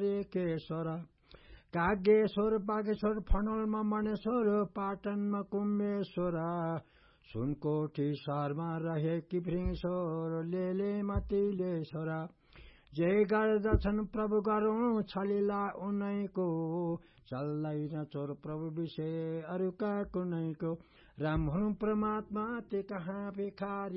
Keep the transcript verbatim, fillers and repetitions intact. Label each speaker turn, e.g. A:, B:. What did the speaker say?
A: हरेकेश्वर कागेश्वर बागेश्वर फनलमा मणेश्वर पाटनमा कुम्भेश्वर सुनकोटी सहरमा रहेकी भृङेश्वर लेलेमा तिलेश्वर जय गर्दछन् प्रभु गरौँ छलिला उनैको चल्दैन चोर प्रभु विषय अरूका कुनैको राम हुनु परमात्मा ते कहाँ भिखारी